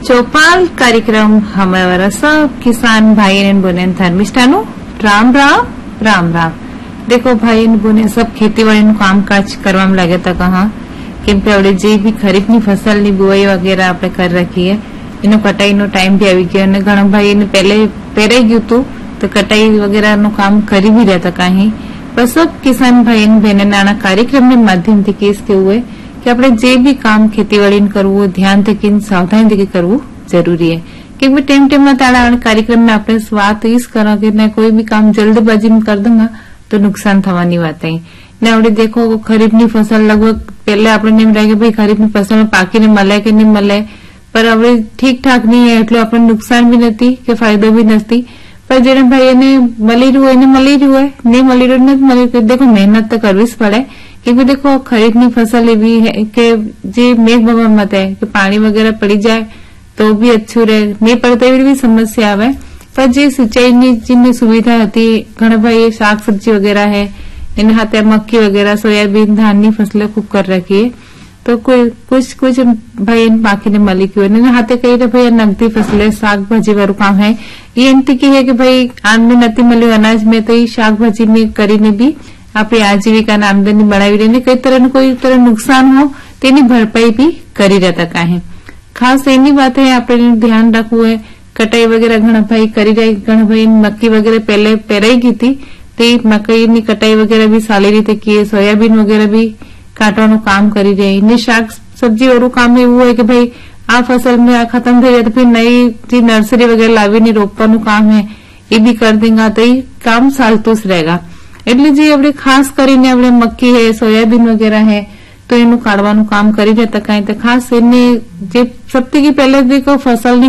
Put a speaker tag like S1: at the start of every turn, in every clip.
S1: चौपाल कार्यक्रम हमारा सब किसान भाई ने बोने धर्मिष्ठानु राम राम राम राम। देखो भाई ने बोने सब खेतीवाड़ी નું કામકાજ કરવામાં લાગે તા કહા કેમ કે આપણે જે બી ખરીફની ફસલની બુવાઈ વગેરે આપણે કરી રાખીએ એનો કટાઈનો ટાઈમ બી આવી ગયો અને ઘણા ભાઈને પહેલે પેરાઈ ગયું હતું તો કટાઈ વગેરેનું કામ કરી બી રહ્યા હતા કાંઈ पर सब किसान भाई बहन आना कार्यक्रम के माध्यम से केस केवु है कि આપણે જે બી કામ ખેતીવાડી કરવું ધ્યાન થી સાવધાની કરવું જરૂરી है क्योंकि टेम टेम में ताड़ा कार्यक्रम में આપણે વાત इस करा कि मैं कोई भी काम जल्दबाजी में कर दूंगा तो नुकसान थवानी बात है ने આપણે देखो खरीफ ની फसल लगभग पहले આપણે એમ લાગે ભાઈ खरीफ ની फसल પાકીને મળે કે નહીં મળે पर હવે ठीक ठाक नहीं है એટલે આપણે नुकसान भी નથી કે फायदो भी નથી पर जेने भाई ने मली रु है नहीं मली रु नहीं मली देखो मेहनत तो करवी पड़े क्योंकि देखो खरीफ ની फसल एवी है कि जे मेघ मत है कि पानी वगैरह पड़ी जाए तो भी अच्छू रहे नहीं पड़ता एवी भी समस्या आवे पर जे सिंचाई ની सुविधा હતી घणा भाई शाक सब्जी वगैरह है इन हाथे मक्की वगैरह सोयाबीन धान ની फसलें खूब कर रखी है तो कुछ भाई बाकी ने मली क्यों हाथे कही रहे भाई नगदी फसलें शाक भाजी वालू काम है ये एमती की है कि भाई आमदनी नती मळ्યું अनाज में तो ये शाक भाजी में करीने भी आपणी आजीविका आमदनी बढ़ावी रहीने कई तरह नुकसान हो तेनी भरपाई भी करी रहता काहे खास एनी बात है आपणे ध्यान रखવું है कटाई वगैरह घणा भाई करी रही घणा भाई मक्की वगैरह पहले पेराई गई थी ते मकई नी कटाई वगैरह भी सारी रीते किए सोयाबीन वगैरह भी काटવાનું કામ કરી રહી ને શાક સબ્જી વાળું કામ એવું હોય કે ભાઈ આ फसल में आ खत्म થઈ જાય तो फिर नई जी नर्सरी वगैरह लावीने रोपવાનું કામ है એ भी कर देंगे तो ये काम चालતું જ रहेगा એટલે જે આપણે ખાસ કરીને આપણે મક્કી है सोयाबीन वगैरह है तो એનું કાઢવાનું કામ કરી રહેતા કાંઈ તો ખાસ એને જે સૌથી की पहले देखो फसलની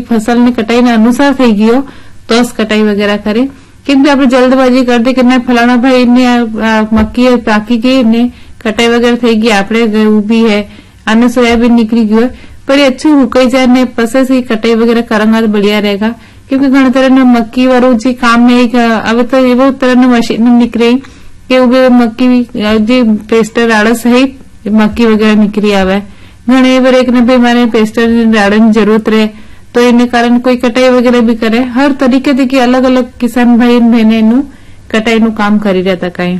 S1: कटाईના अनुसार થઈ ગયો તો જ कटाई वगैरह करे क्योंकि આપણે जल्दबाजी कर दे कि ना फलाना भाई ने मक्की पाकी गई ने कटाई वगैरह थी गई आपड़े उभी है आने सोयाबीन निकली गयो पर ये अच्छी रुकाई जाए ने पसे से कटाई वगैरह करेंगे तो बढ़िया रहेगा क्योंकि घणा तरह मक्की वालों जी काम में अब तो एवं तरह मशीन निकले कि उबे मक्की जी पेस्टर राड़ा सहित मक्की वगैरह निकली आवे घणे बार एक ने भाई मारे पेस्टर राड़ा की जरूरत रहे तो इन्हें कारण कोई कटाई वगैरह भी करे हर तरीके थी अलग अलग किसान भाई बहने कटाई नु काम करी रहता कई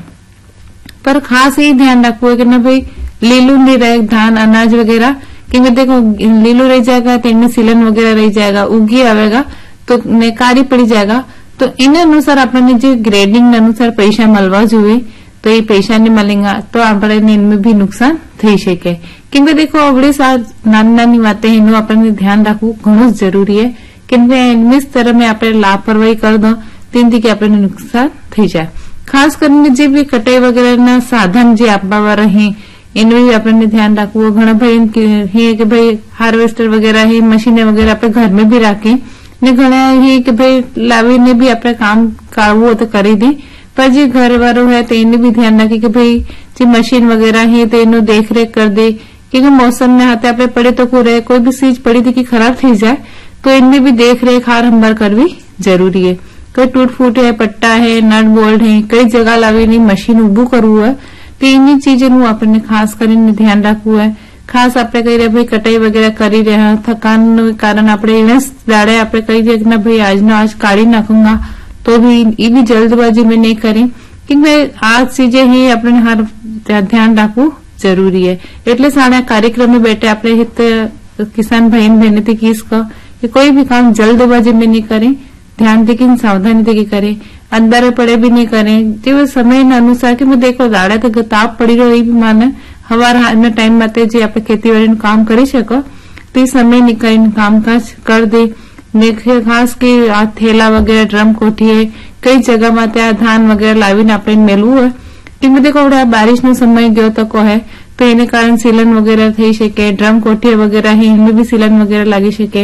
S1: पर खास यही ध्यान रखो है कि ना भाई लीलू नहीं रहे धान अनाज वगैरह क्योंकि देखो लीलू रह जाएगा तो इनमें सिलन वगैरह रह जाएगा उगी आवेगा तो कारी पड़ी जाएगा तो इन अनुसार अपने जो ग्रेडिंग अनुसार पैसा मलवा जुए तो ये पैसा नहीं मलेगा तो आपने इनमें भी नुकसान थी सके क्योंकि देखो अवड़ी नानी बातें इनू अपने ध्यान रखવું ઘણું जरूरी है क्योंकि इनमें इस तरह में आप लापरवाही कर दो तीन अपने नुकसान थी जाए खास करके जे भी कटाई वगैरह साधन जे आपवा रहे इनमें भी अपने ध्यान रखવું घणा भाई है कि भाई हार्वेस्टर वगैरह है मशीने वगैरह अपने घर में भी रखें ने घणा है कि भाई लावीने भी अपने काम काढવું तो करी दे पर जे घर वालों है तो इन्हें भी ध्यान रखे कि भाई जे मशीन वगैरह है तो इन्हें देख रेख कर दे क्योंकि मौसम में हाथे अपने पड़े तो कोई भी चीज पड़ी थी कि खराब थी जाए तो इनमें भी देख रेख हार हंबर करवी जरूरी है कोई टूट फूट है पट्टा है नट बोल्ट है कई जगह लावी मशीन उभू करવું है तो इन्हीं चीजों अपने खास कर ध्यान रखવું है खास आपने कही रहे भाई कटाई वगैरह करी रहा थकान कारण आपने दाड़े आपने कही रहे ना भाई आज काढ़ी नाखूंगा तो भी ये भी जल्दबाजी में नहीं करें क्योंकि आज चीजें ही अपने हर ध्यान रखવું जरूरी है એટલે સાડા कार्यक्रम में बैठे अपने हित किसान भाई बहने थी कि कोई भी काम जल्दबाजी में नहीं करें ध्यान देके सावधानी देके करें अंदर पड़े भी नहीं करें जो समय अनुसार कि मैं देखो दाड़ा तो ताप पड़ी रहो ये भी माने हवार टाइम में जे आप खेतीवाड़ी काम करी सको तो समय निकाल कामकाज कर दे खास के आ थेला वगैरह ड्रम कोठी है कई जगह में धान वगैरह लावीने आपणे मेलवू है क्योंकि देखो बारिश नो समय गयो तको है तो एने कारण सीलन वगैरह थई सके ड्रम कोठी वगैरह है इनमें भी सीलन वगैरह लागी सके